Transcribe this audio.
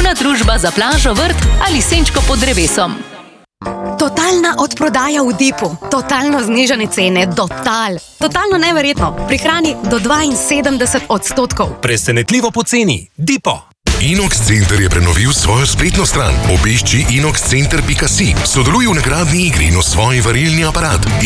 ekskluzivna družba za plažo, vrt ali senčko pod drevesom. Totalna odprodaja v Dipu. Totalno znižane cene. Totalno neverjetno. Prihrani do 72%. Presenetljivo poceni. Dipo. Inox Center je prenovil svojo spletno stran. Obišči inoxcenter.si. Sodeluj v nagradni igri in osvoji varilni aparat.